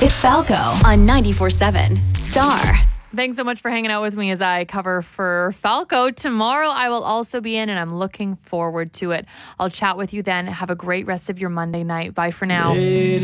It's Falco on 94.7 Star. Thanks so much for hanging out with me as I cover for Falco. Tomorrow I will also be in, and I'm looking forward to it. I'll chat with you then. Have a great rest of your Monday night. Bye for now.